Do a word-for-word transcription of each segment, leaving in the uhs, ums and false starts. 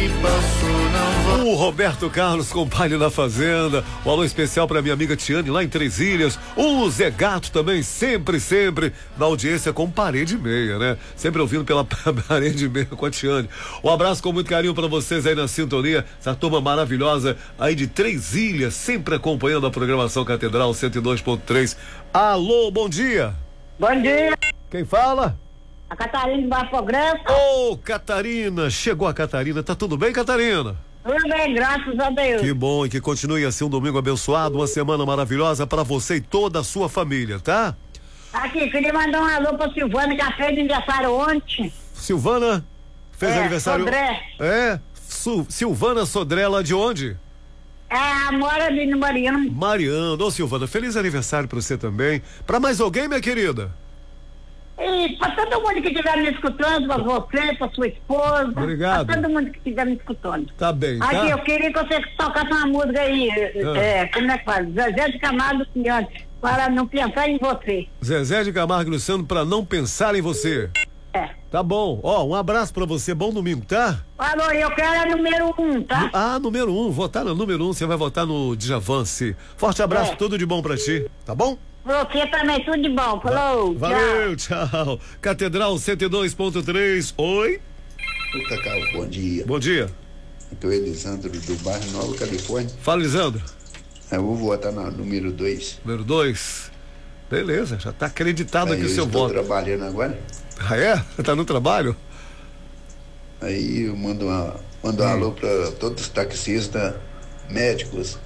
O Roberto Carlos, compadre na Fazenda. Um alô especial pra minha amiga Tiane lá em Três Ilhas. O Zé Gato também, sempre, sempre na audiência com parede e meia, né? Sempre ouvindo pela parede e meia com a Tiane. Um abraço com muito carinho pra vocês aí na sintonia. Essa turma maravilhosa aí de Três Ilhas, sempre acompanhando a programação Catedral cento e dois ponto três. Alô, bom dia. Bom dia. Quem fala? A Catarina de Baixo Progresso. Ô, oh, Catarina, chegou a Catarina. Tá tudo bem, Catarina? Tudo bem, graças a Deus. Que bom, e que continue assim um domingo abençoado, uma semana maravilhosa pra você e toda a sua família, tá? Aqui, queria mandar um alô pra Silvana, que ela fez aniversário ontem. Silvana fez é, aniversário? Sodré. É, Su, Silvana Sodré, lá de onde? É, a mora ali no Mariano. Mariano. Ô, Silvana, feliz aniversário pra você também. Pra mais alguém, minha querida? E pra todo mundo que estiver me escutando, pra você, pra sua esposa. Obrigado. Pra todo mundo que estiver me escutando. Tá bem, tá? Aqui, eu queria que você tocasse uma música aí, ah. é, como é que faz? Zezé de Camargo e Luciano, para não pensar em você. Zezé de Camargo e Luciano, pra não pensar em você. É. Tá bom. Ó, um abraço pra você, bom domingo, tá? Alô, eu quero a número um, tá? Ah, número um, votar no número um, você vai votar no Djavance. Forte abraço, é. Tudo de bom pra ti, tá bom? Você também, tudo de bom. Falou. Valeu, tchau. tchau. Catedral cento e dois ponto três. Oi. Ô, Cacau, bom dia. Bom dia. Aqui é o Elisandro do bairro Nova Califórnia. Fala, Elisandro. Eu vou votar no número dois. Número dois. Beleza, já tá acreditado aí aqui o seu voto. voto. Eu estou trabalhando agora. Ah, é? Tá no trabalho? Aí eu mando, uma, mando um alô para todos os taxistas, médicos.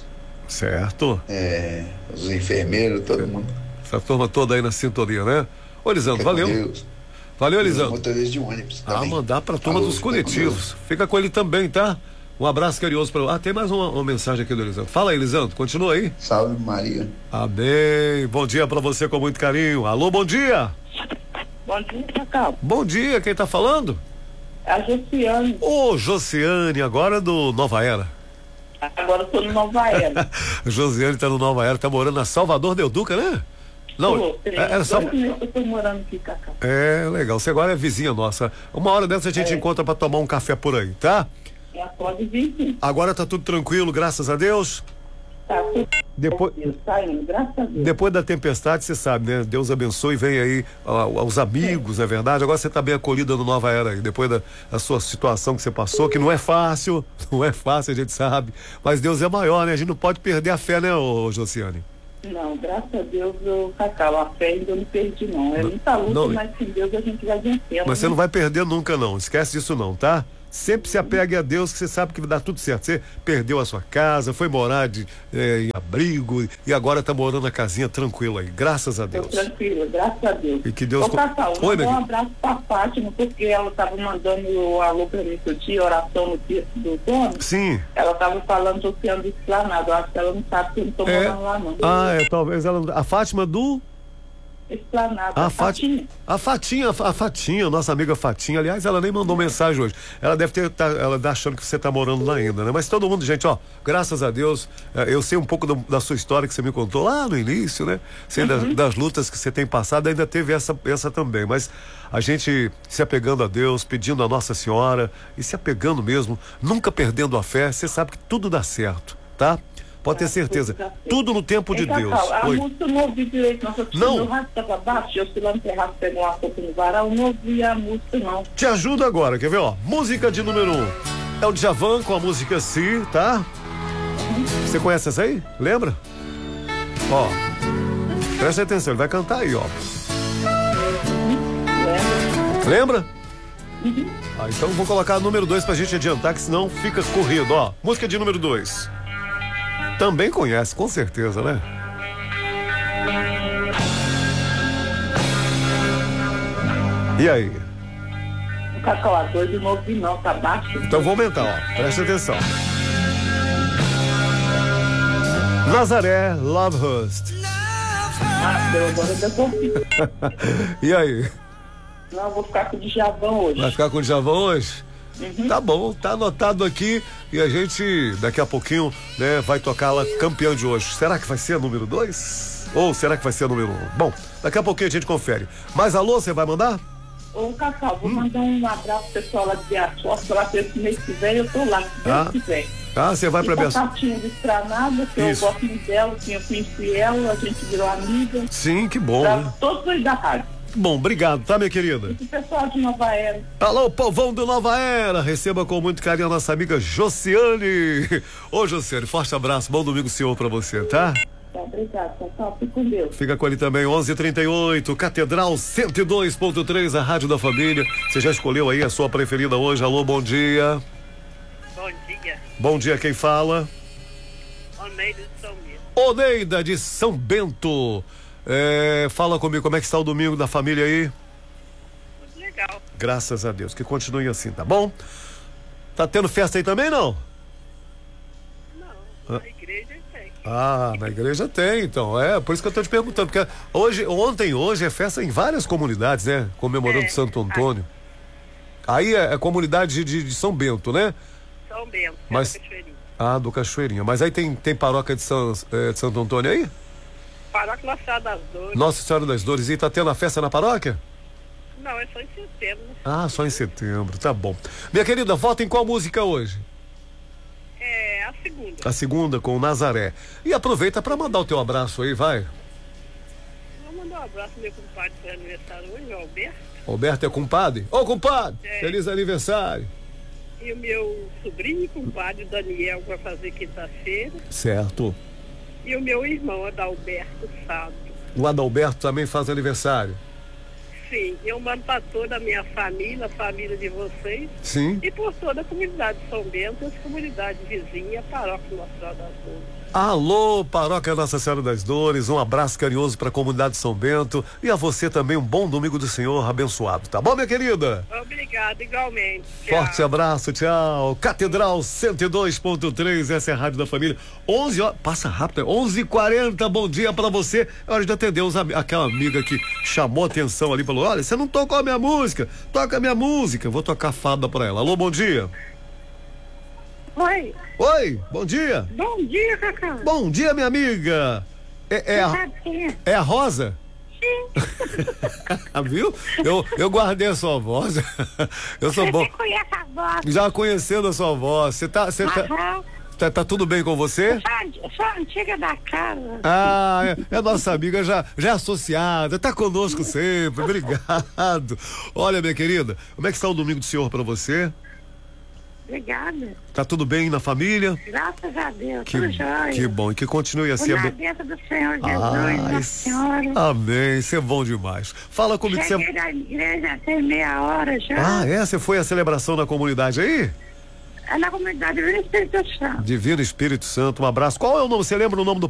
Certo. É, os enfermeiros, todo é. mundo. Essa turma toda aí na sintonia, né? Ô, Elisandro, valeu. Deus. Valeu, Elisandro. Motorista de ônibus. Ah, também. mandar pra turma alô, dos coletivos. Fica com ele também, tá? Um abraço carinhoso pra. Ah, tem mais uma, uma mensagem aqui do Elisandro. Fala aí, Elisandro, continua aí. Salve, Maria. Amém. Bom dia pra você com muito carinho. Alô, bom dia. Bom dia, Cacau. Bom dia, quem tá falando? É a Josiane. Ô, Josiane, agora do Nova Era. Agora eu tô no Nova Era. Josiane tá no Nova Era, tá morando na Salvador de Euduca, né? Não, Pô, é, era só... Eu tô morando aqui, Cacau. É, legal, você agora é vizinha nossa. Uma hora dessa a gente é. encontra pra tomar um café por aí, tá? Já pode vir, sim. Agora tá tudo tranquilo, graças a Deus? Tá tudo depois, tá indo, graças a Deus. Depois da tempestade, você sabe, né? Deus abençoe e vem aí aos amigos, é. não é verdade? Agora você tá bem acolhida no Nova Era aí, depois da, da sua situação que você passou, que não é fácil, não é fácil, a gente sabe, mas Deus é maior, né? A gente não pode perder a fé, né, ô, Josiane? Não, graças a Deus, o Cacau, a fé ainda eu não perdi, não. É muita luta, não, mas com Deus a gente vai vencer. Mas você não vai perder nunca, não. Esquece disso, não, tá? Sempre se apegue a Deus, que você sabe que vai dar tudo certo. Você perdeu a sua casa, foi morar de, é, em abrigo e agora está morando na casinha tranquila aí. Graças a Deus. Tô tranquila, graças a Deus. E que Deus... Ô, Cacau, Oi, um abraço para Fátima, porque ela estava mandando o alô para mim que dia, oração no texto do dono. Sim. Ela estava falando do Oceano do Esplanado. Eu acho que ela não sabe que eu não estou é... morando lá, não. Ah, é, talvez ela... A Fátima do... Esplanado. A, a Fatinha. A Fatinha, a Fatinha, nossa amiga Fatinha, aliás, ela nem mandou mensagem hoje. Ela deve ter, tá, ela tá achando que você tá morando lá ainda, né? Mas todo mundo, gente, ó, graças a Deus, eu sei um pouco do, da sua história que você me contou lá no início, né? Sei uhum. das, das lutas que você tem passado, ainda teve essa, essa também, mas a gente se apegando a Deus, pedindo a Nossa Senhora e se apegando mesmo, nunca perdendo a fé, você sabe que tudo dá certo, tá? Pode ter certeza. Tudo no tempo de Deus. A música eu não ouvi direito, nossa, não. Meu rádio estava baixo, eu fui lá no terraço pegar uma sopa no varal, eu não ouvi a música, não. Te ajuda agora, quer ver, ó? Música de número um. É o Djavan com a música Si, tá? Uhum. Você conhece essa aí? Lembra? Ó. Presta atenção, ele vai cantar aí, ó. Uhum. Lembra? Lembra? Uhum. Ah, então vou colocar o número dois pra gente adiantar, que senão fica corrido, ó. Música de número dois. Também conhece, com certeza, né? E aí? O Cacau, a dois de novo não, tá baixo. Então vou aumentar, ó. Presta atenção. Nazaré, Love Hust. Ah, deu, agora eu consegui. E aí? Não, eu vou ficar com o Djavan hoje. Vai ficar com o Djavan hoje? Uhum. Tá bom, tá anotado aqui e a gente daqui a pouquinho, né, vai tocar lá campeã de hoje. Será que vai ser a número dois? Ou será que vai ser a número um? Bom, daqui a pouquinho a gente confere. Mas alô, você vai mandar? Ô, Cacau, vou hum. mandar um abraço pro pessoal lá de Biaçós, pra lá que esse mês que vem eu tô lá, se Deus ah. quiser. Ah, você vai pra Biaçós? A Tatinha de Estranada, que Isso. eu gosto muito dela, que eu conheci ela, a gente virou amiga. Sim, que bom, pra né? todos os da rádio. Bom, obrigado, tá, minha querida? E o pessoal de Nova Era. Alô, povão do Nova Era, receba com muito carinho a nossa amiga Josiane. Ô, Josiane, forte abraço, bom domingo, senhor, pra você, tá? Tá, obrigado, Cacau, fica com Deus. Fica com ele também, onze e trinta e oito, Catedral cento e dois ponto três, a rádio da família. Você já escolheu aí a sua preferida hoje? Alô, bom dia. Bom dia. Bom dia, quem fala? Oneida de São Bento. Oneida de São Bento. É, fala comigo, como é que está o domingo da família aí? Muito legal. Graças a Deus, que continue assim, tá bom? Tá tendo festa aí também, não? Não, na igreja tem. Ah, na igreja tem, então, é, por isso que eu tô te perguntando, porque hoje, ontem, hoje é festa em várias comunidades, né? Comemorando É, Santo Antônio. Aí é, é comunidade de, de, de São Bento, né? São Bento, Mas, do Cachoeirinho. ah, do Cachoeirinho. Mas aí tem, tem paróquia de, São, é, de Santo Antônio aí? Paróquia Nossa Senhora das Dores. Nossa Senhora das Dores. E tá tendo a festa na paróquia? Não, é só em setembro. Ah, só em setembro, tá bom. Minha querida, vota em qual música hoje? É, a segunda. A segunda, com o Nazaré. E aproveita pra mandar o teu abraço aí, vai. Vou mandar um abraço pro meu compadre que é aniversário hoje, o Alberto. Alberto é compadre? Ô, compadre, é. Feliz aniversário. E o meu sobrinho e compadre, Daniel, vai fazer quinta-feira. Certo. E o meu irmão, Adalberto, sábado. O Adalberto também faz aniversário? Sim, eu mando para toda a minha família, a família de vocês. Sim. E por toda a comunidade de São Bento, as comunidades vizinhas, a paróquia Nossa Senhora das Dores. Alô, paróquia Nossa Senhora das Dores, um abraço carinhoso para a comunidade de São Bento e a você também um bom domingo do Senhor abençoado, tá bom, minha querida? Obrigada, igualmente. Tchau. Forte abraço, tchau. Catedral cento e dois ponto três, essa é a rádio da família. onze horas, passa rápido, onze e quarenta, bom dia para você. É hora de atender os, aquela amiga que chamou atenção ali, falou: olha, você não tocou a minha música, toca a minha música. Eu vou tocar fada para ela. Alô, bom dia. Oi. Oi, bom dia. Bom dia, Cacau. Bom dia, minha amiga. É, é, a, é a Rosa? Sim. Viu? Eu, eu guardei a sua voz. Eu sou você bom. Você conhece a voz? Já conhecendo a sua voz. Você tá, você tá, tá, tá tudo bem com você? Eu sou a antiga da casa. Ah, é, é nossa amiga já, já é associada, tá conosco sempre. Obrigado. Olha, minha querida, como é que está o domingo do senhor pra você? Obrigada. Tá tudo bem na família? Graças a Deus, que, tudo jóia. Que bom, e que continue assim. Na bênção do Senhor Jesus, Ai, Nossa Senhora. Amém, isso é bom demais. Fala comigo. Cheguei Você... da igreja tem meia hora já. Ah, é? Você foi à celebração na comunidade aí? É na comunidade Divino Espírito Santo. Divino Espírito Santo, um abraço. Qual é o nome? Você lembra o nome do